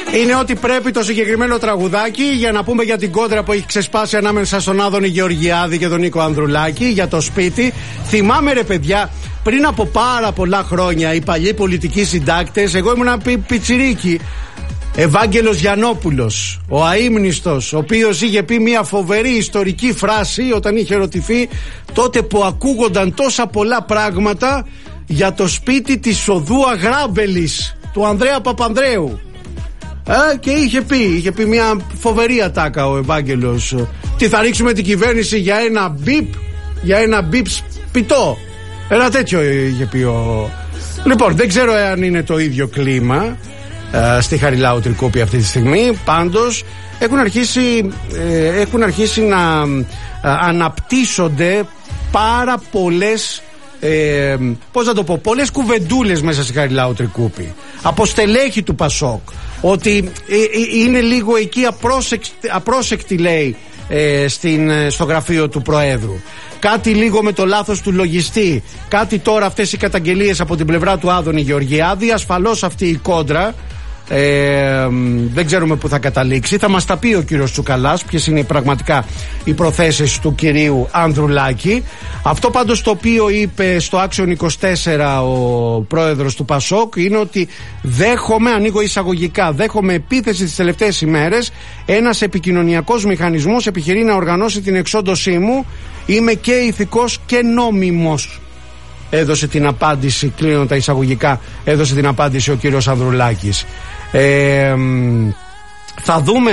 Είναι ότι πρέπει το συγκεκριμένο τραγουδάκι για να πούμε για την κόντρα που έχει ξεσπάσει ανάμεσα στον Άδωνη Γεωργιάδη και τον Νίκο Ανδρουλάκη για το σπίτι. Θυμάμαι ρε παιδιά, πριν από πάρα πολλά χρόνια οι παλιοί πολιτικοί συντάκτες, εγώ ήμουν πιτσιρίκι, Ευάγγελος Γιαννόπουλος, ο αείμνηστος, ο οποίος είχε πει μια φοβερή ιστορική φράση όταν είχε ερωτηθεί, τότε που ακούγονταν τόσα πολλά πράγματα για το σπίτι της οδού Αγράμπελης του Ανδρέα Παπανδρέου. Και είχε πει μια φοβερή ατάκα ο Ευάγγελος. Τι θα ρίξουμε την κυβέρνηση για ένα μπιπ σπιτό. Ένα τέτοιο είχε πει Λοιπόν, δεν ξέρω αν είναι το ίδιο κλίμα στη Χαριλάου Τρικούπη αυτή τη στιγμή. Πάντως έχουν αρχίσει να αναπτύσσονται πάρα πολλές πολλές κουβεντούλες μέσα στη Χαριλάου Τρικούπη από στελέχη του Πασόκ, ότι είναι λίγο εκεί απρόσεκτη λέει στο γραφείο του Προέδρου, κάτι λίγο με το λάθος του λογιστή, κάτι τώρα αυτές οι καταγγελίες από την πλευρά του Άδωνη Γεωργιάδη. Ασφαλώς αυτή η κόντρα δεν ξέρουμε που θα καταλήξει. Θα μας τα πει ο κύριος Τσουκαλάς ποιες είναι πραγματικά οι προθέσεις του κυρίου Ανδρουλάκη. Αυτό πάντως το οποίο είπε στο Action 24 ο πρόεδρος του Πασόκ είναι ότι ανοίγω εισαγωγικά, δέχομαι επίθεση τις τελευταίες ημέρες. Ένας επικοινωνιακός μηχανισμός επιχειρεί να οργανώσει την εξόντωσή μου. Είμαι και ηθικός και νόμιμος. Έδωσε την απάντηση, κλείνω τα εισαγωγικά, έδωσε την απάντηση ο κύριος Ανδρουλάκης. Θα δούμε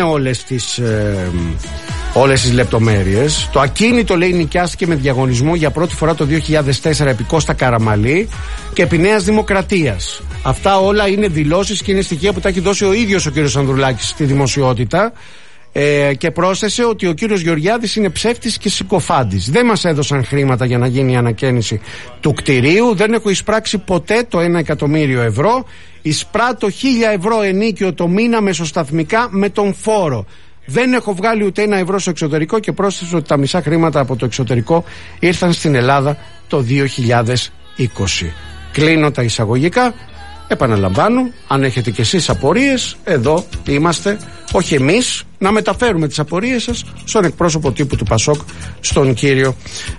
όλες τις λεπτομέρειες. Το ακίνητο λέει νοικιάστηκε με διαγωνισμό για πρώτη φορά το 2004 επί Κώστα Καραμαλή και επί Νέας Δημοκρατίας. Αυτά όλα είναι δηλώσεις και είναι στοιχεία που τα έχει δώσει ο ίδιος ο κύριος Ανδρουλάκης στη δημοσιότητα. Και πρόσθεσε ότι ο κύριος Γεωργιάδης είναι ψεύτης και συκοφάντης. Δεν μας έδωσαν χρήματα για να γίνει η ανακαίνιση του κτηρίου. Δεν έχω εισπράξει ποτέ το 1 εκατομμύριο ευρώ. Εισπράττω 1.000 ευρώ ενίκιο το μήνα μεσοσταθμικά με τον φόρο. Δεν έχω βγάλει ούτε 1 ευρώ στο εξωτερικό και πρόσθεσε ότι τα μισά χρήματα από το εξωτερικό ήρθαν στην Ελλάδα το 2020. Κλείνω τα εισαγωγικά. Επαναλαμβάνω, αν έχετε κι εσείς απορίες, εδώ είμαστε, όχι εμείς, να μεταφέρουμε τις απορίες σας στον εκπρόσωπο τύπου του Πασόκ, στον κύριο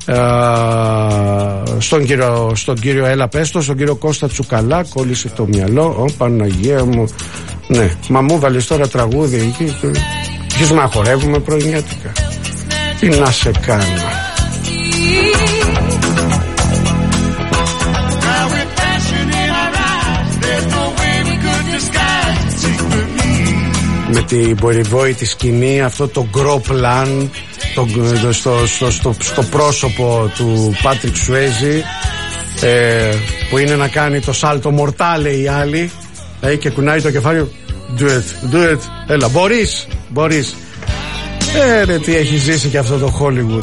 Έλα Πέστο, στον κύριο Κώστα Τσουκαλά. Κόλλησε το μυαλό, Παναγία μου. Ναι, μα μου βάλεις τώρα τραγούδι εκεί, ποιους να χορεύουμε πρωινιάτικα. Τι να σε κάνω. Με την περιβόητη σκηνή, αυτό το γκροπλάν στο πρόσωπο του Πάτρικ Σουέζι, που είναι να κάνει το σάλτο μορτάλε η άλλη, και κουνάει το κεφάλι. Do it, έλα, μπορείς. Ρε, τι έχει ζήσει και αυτό το Hollywood.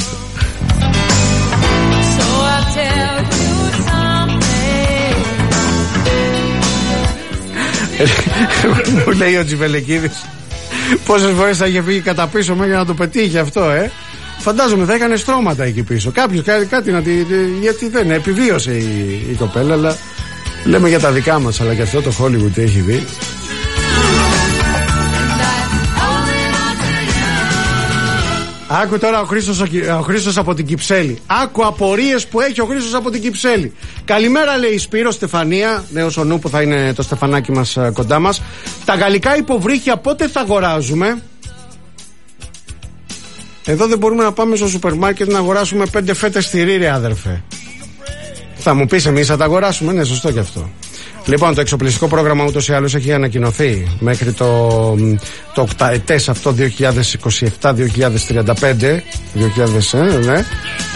Μου λέει ο Τζιβελεκίδης πόσες φορές θα είχε φύγει κατά πίσω για να το πετύχει αυτό, Φαντάζομαι θα έκανε στρώματα εκεί πίσω. Κάποιος κάτι να γιατί δεν επιβίωσε η κοπέλα. Αλλά λέμε για τα δικά μας, αλλά και αυτό το Hollywood τι έχει δει. Άκου τώρα ο Χρήστος από την Κυψέλη. Άκου απορίες που έχει ο Χρήστος από την Κυψέλη. Καλημέρα, λέει Σπύρο, Στεφανία. Νέος ο νου που θα είναι το στεφανάκι μας κοντά μας. Τα γαλλικά υποβρύχια πότε θα αγοράζουμε? Εδώ δεν μπορούμε να πάμε στο σούπερ μάρκετ να αγοράσουμε 5 φέτες τυρί, ρε άδερφε. Θα μου πεις εμείς θα τα αγοράσουμε? Ναι, σωστό και αυτό. Λοιπόν, το εξοπλιστικό πρόγραμμα ούτως ή άλλως έχει ανακοινωθεί μέχρι το οκταετές αυτό 2027-2035 ναι.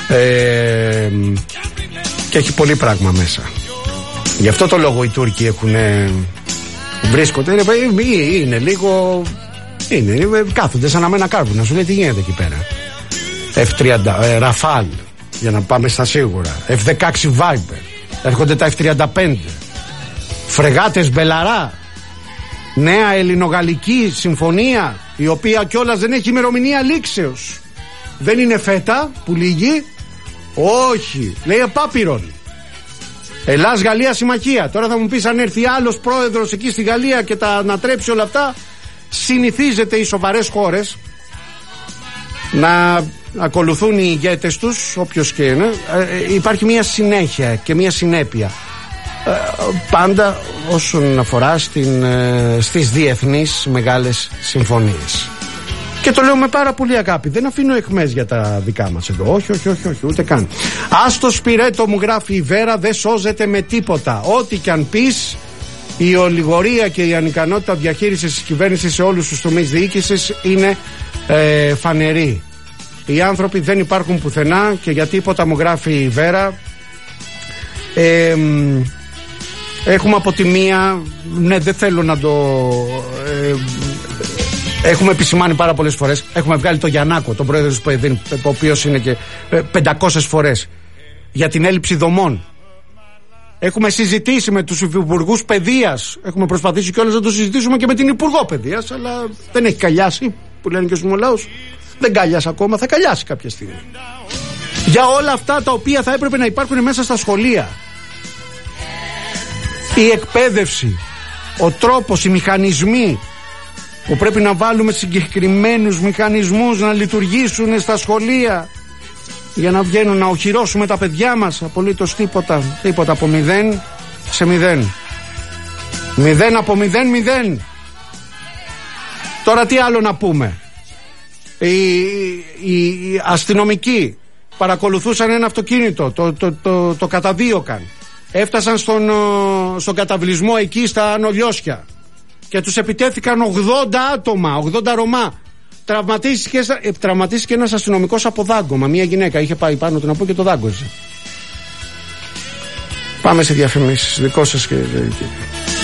Και έχει πολύ πράγμα μέσα. Γι' αυτό το λόγο οι Τούρκοι βρίσκονται, είναι λίγο, κάθονται σαν αμένα κάρβουνα. Σου λέει τι γίνεται εκεί πέρα. F-30 Ραφάλ, για να πάμε στα σίγουρα, F-16 Viper, έρχονται τα F-35, φρεγάτες Μπελαρά, νέα ελληνογαλλική συμφωνία, η οποία κιόλας δεν έχει ημερομηνία λήξεως. Δεν είναι φέτα που λύγει, όχι, λέει επάπειρον. Ελλάς Γαλλία συμμαχία. Τώρα θα μου πεις αν έρθει άλλος πρόεδρος εκεί στη Γαλλία και τα ανατρέψει όλα αυτά, συνηθίζεται οι σοβαρές χώρες να ακολουθούν οι ηγέτες τους, όποιος και είναι. Υπάρχει μια συνέχεια και μια συνέπεια πάντα όσον αφορά στις διεθνείς μεγάλες συμφωνίες. Και το λέω με πάρα πολύ αγάπη. Δεν αφήνω αιχμές για τα δικά μας εδώ. Όχι, ούτε καν. Άστο Σπιρέτο, μου γράφει η Βέρα, δεν σώζεται με τίποτα. Ό,τι κι αν πεις, η ολιγορία και η ανικανότητα διαχείρισης της κυβέρνησης σε όλους τους τομείς διοίκησης είναι φανερή. Οι άνθρωποι δεν υπάρχουν πουθενά και για τίποτα, μου γράφει η Βέρα. Έχουμε από τη μία, ναι, δεν θέλω να το... έχουμε επισημάνει πάρα πολλές φορές. Έχουμε βγάλει το Γιαννάκο, τον πρόεδρο της ΠΕΔΗΝ, ο οποίος είναι και 500 φορές, για την έλλειψη δομών. Έχουμε συζητήσει με τους υπουργούς παιδείας. Έχουμε προσπαθήσει κιόλας να το συζητήσουμε και με την Υπουργό Παιδείας, αλλά δεν έχει καλιάσει, που λένε και στους μολάους. Δεν καλιάσει ακόμα, θα καλιάσει κάποια στιγμή. Για όλα αυτά τα οποία θα έπρεπε να υπάρχουν μέσα στα σχολεία. Η εκπαίδευση, ο τρόπος, οι μηχανισμοί που πρέπει να βάλουμε συγκεκριμένους μηχανισμούς να λειτουργήσουν στα σχολεία για να βγαίνουν, να οχυρώσουμε τα παιδιά μας. Απολύτως τίποτα. Τίποτα, από 0 σε 0. 0 από 0. Τώρα τι άλλο να πούμε. Οι αστυνομικοί παρακολουθούσαν ένα αυτοκίνητο, το καταδίωκαν. Έφτασαν στον καταβλισμό εκεί στα Νολιώσια και τους επιτέθηκαν 80 άτομα, 80 Ρωμά. Τραυματίστηκε ένας αστυνομικός από δάγκωμα. Μια γυναίκα είχε πάει πάνω του να πω και το δάγκωσε. Πάμε σε διαφημίσεις. Δικό σας και...